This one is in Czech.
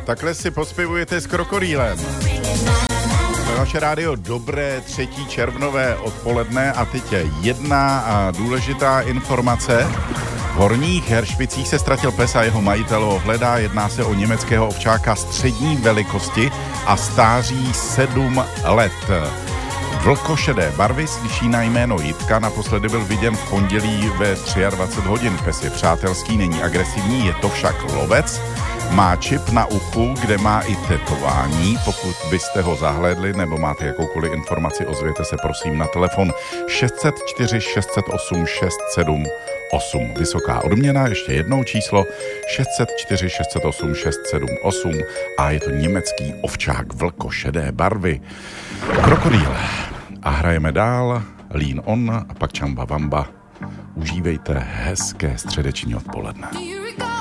Takhle si pospěvujete s krokodýlem. Vaše rádio, dobré 3. červnové odpoledne a teď je jedna důležitá informace. V Horních Heršpicích se ztratil pes a jeho majitel ho hledá. Jedná se o německého ovčáka střední velikosti a stáří 7 let. Vlkošedé barvy, slyší na jméno Jitka, naposledy byl viděn v pondělí ve 23 hodin. Pes je přátelský, není agresivní, je to však lovec. Má čip na uchu, kde má i tetování. Pokud byste ho zahlédli nebo máte jakoukoliv informaci, ozvěte se prosím na telefon 604 608 678. Vysoká odměna, ještě jednou číslo 604 608 678 a je to německý ovčák vlkošedé barvy. Krokodýl. A hrajeme dál, Lean On a pak Čamba Vamba. Užívejte hezké středeční odpoledne.